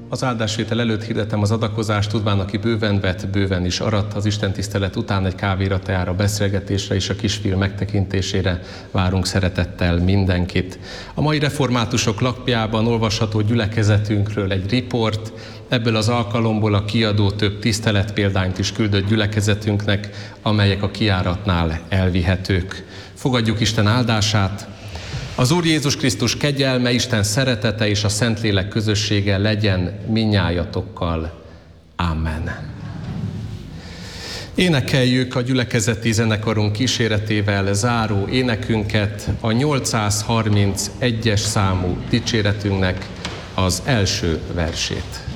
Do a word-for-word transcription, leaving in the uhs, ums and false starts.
Az áldásvétel előtt hirdetem az adakozást, tudván, aki bőven vett, bőven is arat. Az istentisztelet után egy kávéra, teára, beszélgetésre és a kisfilm megtekintésére várunk szeretettel mindenkit. A mai reformátusok lapjában olvasható gyülekezetünkről egy riport. Ebből az alkalomból a kiadó több tiszteletpéldányt is küldött gyülekezetünknek, amelyek a kijáratnál elvihetők. Fogadjuk Isten áldását. Az Úr Jézus Krisztus kegyelme, Isten szeretete és a Szentlélek közössége legyen minnyájatokkal. Amen. Énekeljük a gyülekezeti zenekarunk kíséretével záró énekünket, a nyolcszázharmincegyes számú dicséretünknek az első versét.